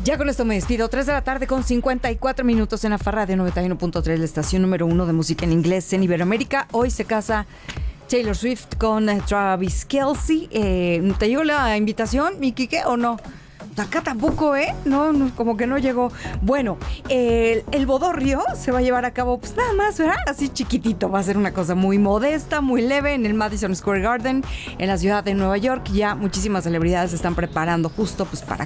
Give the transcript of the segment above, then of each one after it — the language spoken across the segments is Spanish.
Ya con esto me despido. 3 de la tarde con 54 minutos en la Farra de 91.3, la estación número 1 de música en inglés en Iberoamérica. Hoy se casa Taylor Swift con Travis Kelce. ¿Te llegó la invitación, mi Quique, o no? Acá tampoco, No, como que no llegó. Bueno, el bodorrio se va a llevar a cabo, pues nada más, ¿verdad? Así chiquitito. Va a ser una cosa muy modesta, muy leve en el Madison Square Garden, en la ciudad de Nueva York. Ya muchísimas celebridades se están preparando justo pues para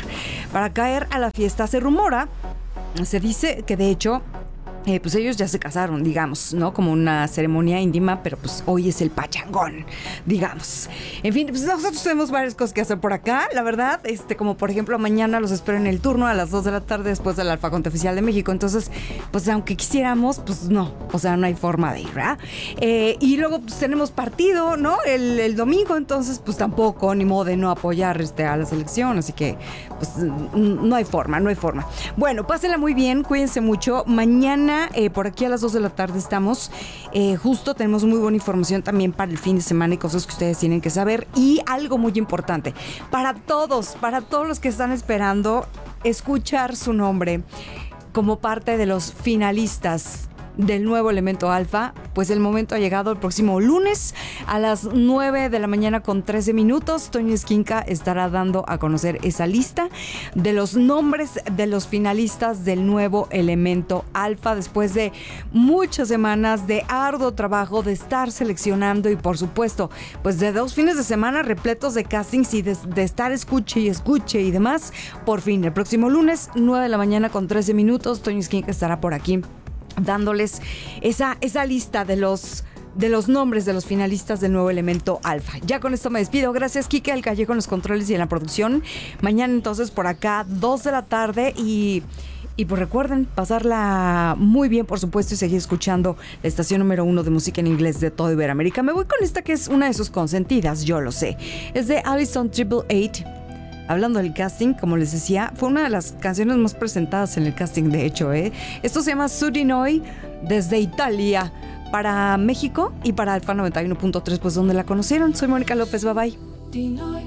caer a la fiesta. Se rumora, se dice que de hecho pues ellos ya se casaron, digamos, ¿no? Como una ceremonia íntima, pero pues hoy es el pachangón, digamos. En fin, pues nosotros tenemos varias cosas que hacer por acá, la verdad, como por ejemplo mañana los espero en el turno a las 2 de la tarde después del Alfa Conte Oficial de México. Entonces, pues aunque quisiéramos, pues no, o sea, no hay forma de ir, ¿verdad? Y luego pues tenemos partido, ¿no? El domingo, entonces pues tampoco, ni modo de no apoyar a la selección, así que pues no hay forma. Bueno, pásenla muy bien, cuídense mucho. Mañana por aquí a las 2 de la tarde estamos. Justo tenemos muy buena información también para el fin de semana y cosas que ustedes tienen que saber. Y algo muy importante, para todos los que están esperando escuchar su nombre como parte de los finalistas del nuevo Elemento Alfa, pues el momento ha llegado. El próximo lunes a las 9 de la mañana con 13 minutos, Toño Esquinca estará dando a conocer esa lista de los nombres de los finalistas del nuevo Elemento Alfa, después de muchas semanas de arduo trabajo, de estar seleccionando y por supuesto, pues de 2 fines de semana repletos de castings y de estar escuche y demás. Por fin, el próximo lunes, 9 de la mañana con 13 minutos, Toño Esquinca estará por aquí dándoles esa lista de los nombres de los finalistas del nuevo Elemento Alfa. Ya con esto me despido. Gracias, Quique Alcalle con los controles y en la producción. Mañana entonces por acá 2 de la tarde y pues recuerden pasarla muy bien, por supuesto, y seguir escuchando la estación número 1 de música en inglés de toda Iberoamérica. Me voy con esta que es una de sus consentidas, yo lo sé. Es de Allison 888. Hablando del casting, como les decía, fue una de las canciones más presentadas en el casting, de hecho, Esto se llama Su Di Noi, desde Italia, para México y para Alfa 91.3, pues donde la conocieron. Soy Mónica López, bye bye.